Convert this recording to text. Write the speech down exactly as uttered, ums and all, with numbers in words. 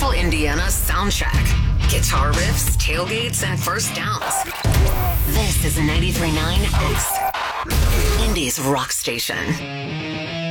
Central Indiana soundtrack. Guitar riffs, tailgates, and first downs. This is ninety-three point nine X, Indy's rock station.